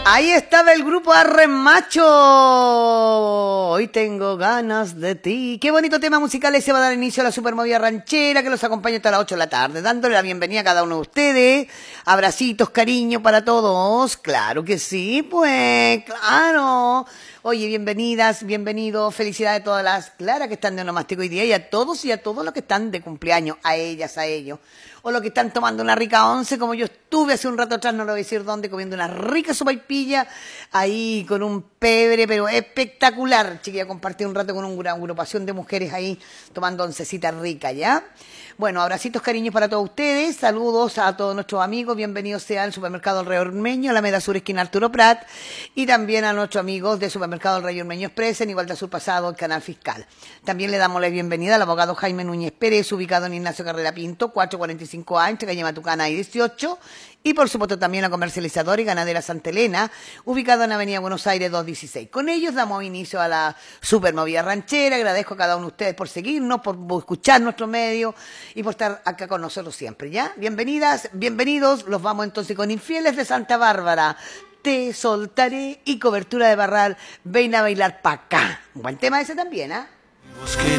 Ahí estaba el grupo Arremacho. Hoy tengo ganas de ti. Qué bonito tema musical ese va a dar inicio a la supermovida ranchera que los acompaña hasta las 8 de la tarde, dándole la bienvenida a cada uno de ustedes. Abracitos, cariño para todos. Claro que sí, pues, claro. Oye, bienvenidas, bienvenidos, felicidades a todas las claras que están de onomástico hoy día y a todos los que están de cumpleaños, a ellas, a ellos. O los que están tomando una rica once, como yo estuve hace un rato atrás, no lo voy a decir dónde, comiendo una rica sopaipilla, ahí con un pebre, pero espectacular. Chiquilla, compartí un rato con una agrupación de mujeres ahí, tomando oncecita rica, ¿ya? Bueno, abracitos, cariños para todos ustedes, saludos a todos nuestros amigos, bienvenidos sea al Supermercado El Rey Ormeño, Alameda Sur, esquina Arturo Prat, y también a nuestros amigos de Supermercado El Rey Ormeño Express, en Igualdad Sur Pasado, el Canal Fiscal. También le damos la bienvenida al abogado Jaime Núñez Pérez, ubicado en Ignacio Carrera Pinto, 445A, entre calle Matucana y 18, y por supuesto también la comercializadora y ganadera Santa Elena, ubicado en Avenida Buenos Aires 216. Con ellos damos inicio a la supermovida ranchera. Agradezco a cada uno de ustedes por seguirnos, por escuchar nuestro medio y por estar acá con nosotros siempre, ¿ya? Bienvenidas, bienvenidos. Los vamos entonces con Infieles de Santa Bárbara. Te soltaré y Cobertura de Barral. Ven a bailar pa' acá. Un buen tema ese también, ¿ah?